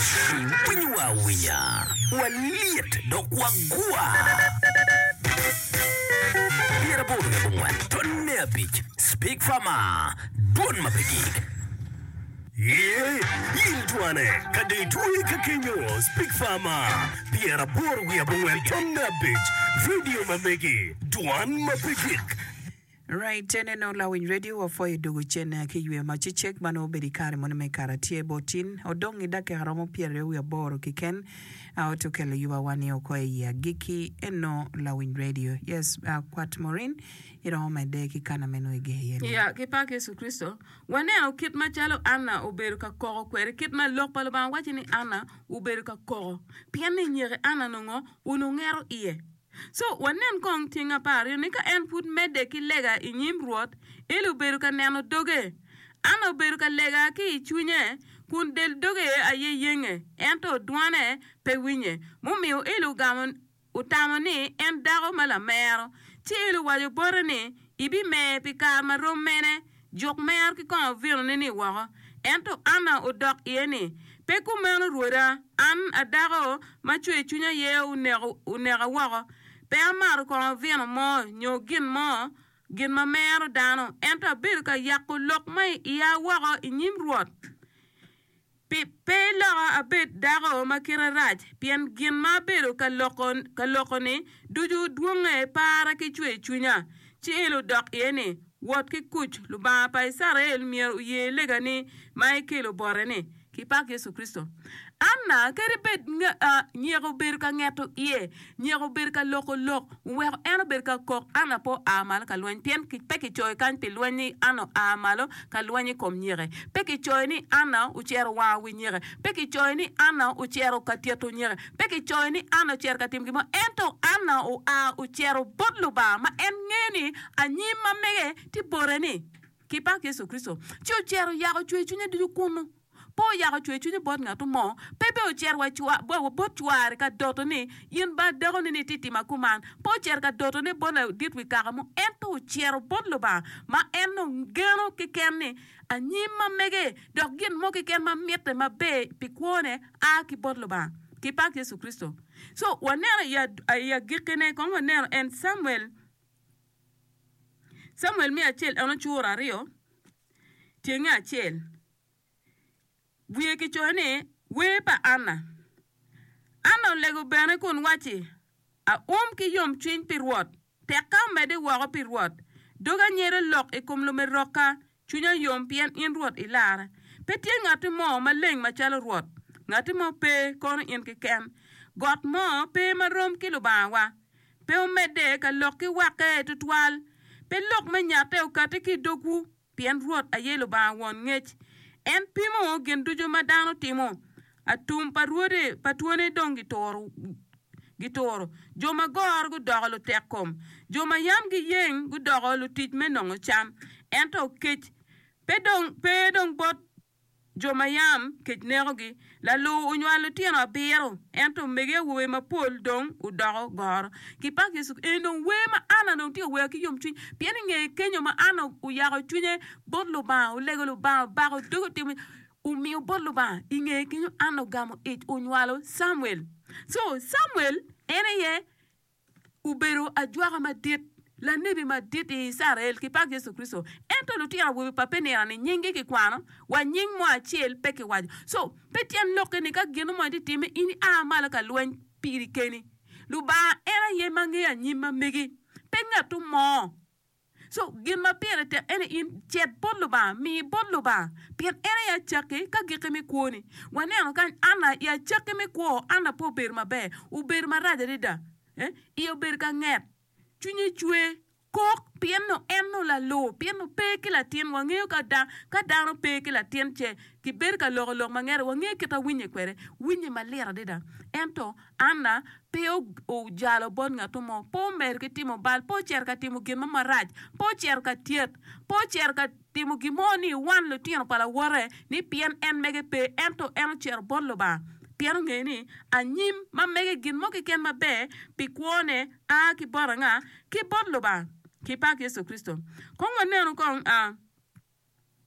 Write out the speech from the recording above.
Winywa winya. Waliet dok wagwa. Piera buru ya bungwan. Tonne abich. Speak Farmer. Don mapigik. Yiltuane. Kadei tuwe kakenyo. Speak Farmer. Piera buru ya bungwan. Tonne abich. Video mamegi. Don mapigik. Right, tene no lawin radio wa foye dogo chene ki yue ma chichek mano bedi kare mone me karatie botin odongi dake haramo piere uya boro kiken to kele yuwa wani okoe ya giki eno lawin radio. Yes, kwat morin ira home de ki kana meno ige yene. Yeah, ki pa Yesu Kristo. Wane au kit ma chalo ana uberu ka koro kwere kit ma lok palo ba wachini ana uberu ka koro. Piane nyere ana nongo unungero iye. So wanen kong tinga pari nika en put mede ki lega inyim ruot ilu beru ka neno doge ano beru ka lega ki chunye kun del doge aye yenge ento duane pe winye mumiu ilu gamon utamoni en dago mala mero ti ilu wajo borani ibi me pika maromene jok mer ki kon vino nini wago ento ana udok yeni pe kumeno ruoda an adago machwe chunya ye unega wago pe amar ko vieno mo nyo gin ma mero dano enta bir ka yakku lok mai iya wago inyim ruot pe laga abet dago makira raj pien gin ma beru ka lokoni duju duonge para ki chwe chunya chi elu dok yene wot ki kuch lu ba pa Israel mier ye legani mai kilo borene ki pa Yesu Kristo Anna kere bet nyego ber ka ngeto ye nyego ber ka loko we eno ber ka kok ana po amal ka lwen pien ki peki choy kan pe lweni ano amalo ka lweni kom nyere peki choy ni ana ucher wa wi nyere peki choy ni ana ucher ka tieto nyere peki choy ni ana cher ka tim ki mo ento ana o a ucher botlu ba ma en ngeni anyima mege ti boreni ki pa Yesu Kristo chi ucher ya ko chwe chunye du kunu po ya ko chwe chunye bot ngatu mo pepe o cher wa chwa bo bot chwar ka doto ni yin ba dago ni titi makuman po cher ka doto ni bona dit wi ka mo ento cher bot lo ba ma enno geno ki kenni anyima mege dok gin mo ki ken ma mette ma be pikone a ki bot lo ba ki pa Yesu Kristo so wanera ya gikene kon wanera en Samuel mi achel eno chura rio tienge achel buye ki chone we pa ana lego bene kun wachi a ki yom chin pirwot te ka mede wago pirwot doga nyere lok e kom lo meroka chunya yom pien in ruot ilara pe tie ngati mo maleng machalo ruot ngati mo pe kon in ki ken got mo pe marom ki lo bawa pe o mede ka lok ki wake tutwal pe lok me nyate o kate ki dogu pien ruot ayelo ba won ngech en pimo gen dujo madano timo atum paruode patuone dong gitoro joma gor gu dogolo tekom joma yam gi yeng gu dogolo tich menongo cham ento kech pedong bot joma yam kech nerogi la lo unywalo tieno abiro ento mege we mapol dong udogo gor ki pa Yesu eno we ma ana no ti we ki yom twin pieni nge kenyo ma ana uyago twine bodlo ba ulego lo ba go dogo timi umi bodlo ba inge kenyo ana gamo unywalo Samuel so Samuel ene ye ubero ajwa ma dit la nebi ma dit Israel ki pa Yesu Kristo ento lo tiara we papene ani nyingi ki kwano wa nying mo achiel peke waj so petien lokeni ka gino mo ditime ini amala ka lwen piri keni lu ba era ye mangi anyima megi penga tu mo so gin ma pere te ene in chet bodlo ba mi bodlo ba pien ene ya chake ka gikemi kwoni wane ano kan ana ya chake me kwo ana po ber ma be u ber ma raja dida iyo ber ka nget chunye chwe kok pieno eno la lo pieno pe ki la tien wange ka dano pe ki la tien che ki ber ka lo mangere wange kita winye kwere winye malera dida ento ana pe o jalo bon nga tomo po mer ki timo bal po cher ka timo gi mama raj po cher ka tiet po cher ka timo gi moni wan lo tien pala wore ni pien en mege pe ento eno cher bon lo ba piano ngeni anyim ma mege gin mo ki ken ma be pi kwone a ki boranga ki bodlo ba ki pa Yesu Kristo kongo nenu kon